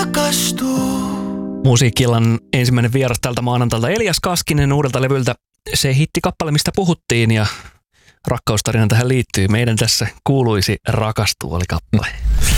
rakastuu. Musiikkiillan ensimmäinen vieras tältä maanantalta Elias Kaskinen uudelta levyltä. Se hittikappale, mistä puhuttiin, ja rakkaustarina tähän liittyy. Meidän tässä kuuluisi rakastua oli kappale.